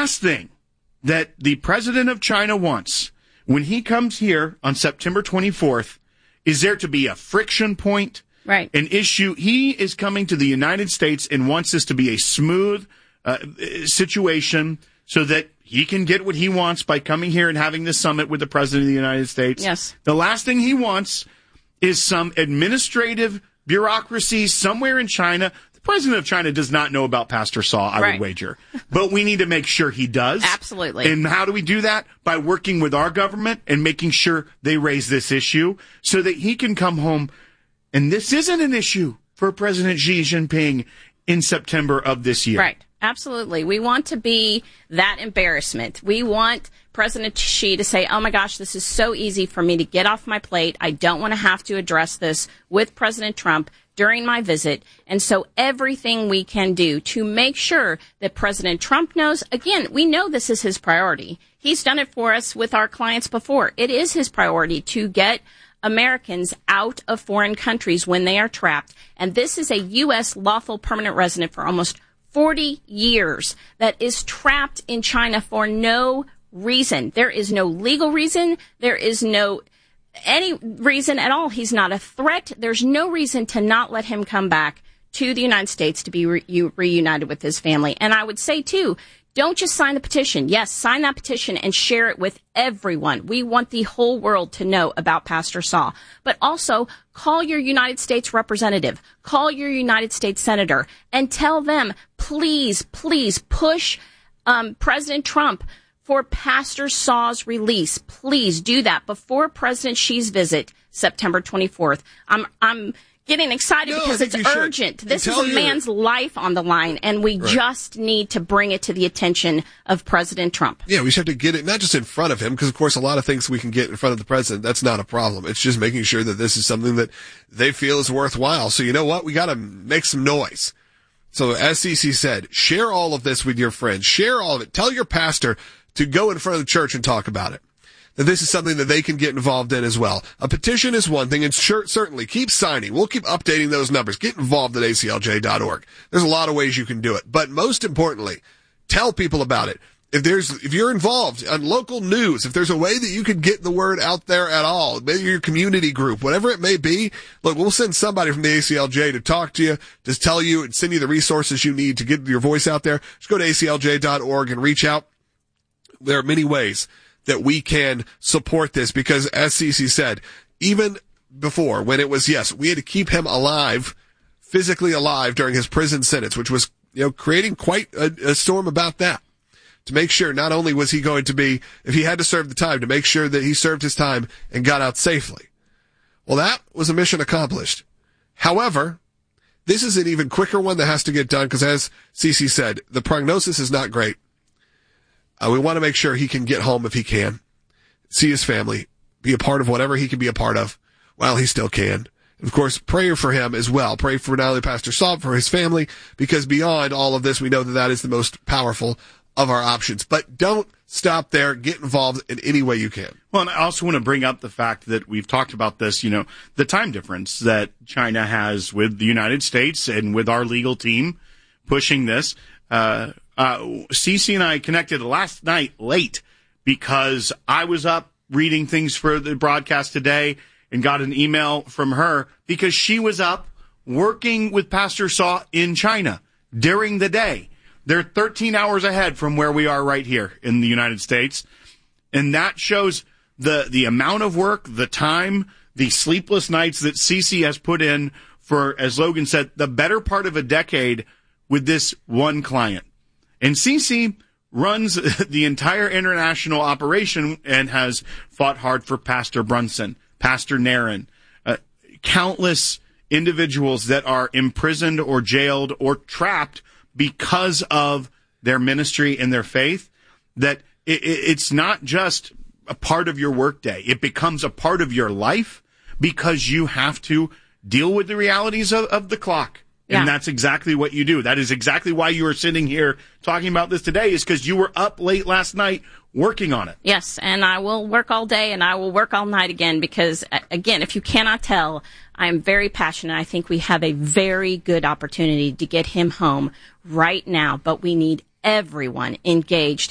last thing that the president of China wants when he comes here on September 24th is there to be a friction point, right? An issue. He is coming to the United States and wants this to be a smooth situation so that he can get what he wants by coming here and having this summit with the president of the United States. Yes. The last thing he wants is some administrative bureaucracy somewhere in China. The president of China does not know about Pastor Saw, I would wager. But we need to make sure he does. Absolutely. And how do we do that? By working with our government and making sure they raise this issue so that he can come home. And this isn't an issue for President Xi Jinping in September of this year. Right. Absolutely. We want to be that embarrassment. We want President Xi to say, oh my gosh, this is so easy for me to get off my plate. I don't want to have to address this with President Trump during my visit. And so everything we can do to make sure that President Trump knows, again, we know this is his priority. He's done it for us with our clients before. It is his priority to get Americans out of foreign countries when they are trapped. And this is a U.S. lawful permanent resident for almost 40 years that is trapped in China for no reason. There is no legal reason. There is no any reason at all. He's not a threat. There's no reason to not let him come back to the United States to be reunited with his family. And I would say, too, don't just sign the petition. Yes, sign that petition and share it with everyone. We want the whole world to know about Pastor Saw. But also, call your United States representative, call your United States senator, and tell them, please, please push President Trump for Pastor Saw's release. Please do that before President Xi's visit, September 24th. I'm getting excited because it's urgent. This is a man's life on the line, and we just need to bring it to the attention of President Trump. Yeah, we should have to get it not just in front of him, because, of course, a lot of things we can get in front of the president, that's not a problem. It's just making sure that this is something that they feel is worthwhile. So you know what? We got to make some noise. So as CC said, share all of this with your friends. Share all of it. Tell your pastor to go in front of the church and talk about it. That this is something that they can get involved in as well. A petition is one thing, and certainly keep signing. We'll keep updating those numbers. Get involved at aclj.org. There's a lot of ways you can do it. But most importantly, tell people about it. If you're involved on local news, if there's a way that you can get the word out there at all, maybe your community group, whatever it may be, look, we'll send somebody from the ACLJ to talk to you, to tell you and send you the resources you need to get your voice out there. Just go to aclj.org and reach out. There are many ways that we can support this because, as Cece said, even before, when it was, yes, we had to keep him alive, physically alive during his prison sentence, which was, creating quite a storm about that. To make sure not only was he going to be, if he had to serve the time, to make sure that he served his time and got out safely. Well, that was a mission accomplished. However, this is an even quicker one that has to get done because, as Cece said, the prognosis is not great. We want to make sure he can get home if he can, see his family, be a part of whatever he can be a part of while he still can. And of course, pray for him as well. Pray for not only Pastor Saw, for his family, because beyond all of this, we know that that is the most powerful of our options. But don't stop there. Get involved in any way you can. Well, and I also want to bring up the fact that we've talked about this, the time difference that China has with the United States and with our legal team pushing this. Cece and I connected last night late because I was up reading things for the broadcast today and got an email from her because she was up working with Pastor Saw in China during the day. They're 13 hours ahead from where we are right here in the United States. And that shows the amount of work, the time, the sleepless nights that Cece has put in for, as Logan said, the better part of a decade with this one client. And Cece runs the entire international operation and has fought hard for Pastor Brunson, Pastor Nairn, countless individuals that are imprisoned or jailed or trapped because of their ministry and their faith, that it's not just a part of your workday. It becomes a part of your life because you have to deal with the realities of the clock. And that's exactly what you do. That is exactly why you are sitting here talking about this today, is because you were up late last night working on it. Yes, and I will work all day and I will work all night again because, again, if you cannot tell, I'm very passionate. I think we have a very good opportunity to get him home right now, but we need everyone engaged.